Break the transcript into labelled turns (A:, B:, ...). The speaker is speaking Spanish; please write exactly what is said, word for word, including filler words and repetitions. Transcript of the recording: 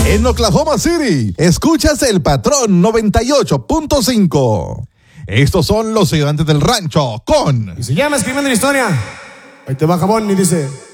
A: En Oklahoma City, escuchas El Patrón noventa y ocho punto cinco. Estos son los Gigantes del Rancho con...
B: Y se llama Escribiendo la Historia. Ahí te va Jabón y dice...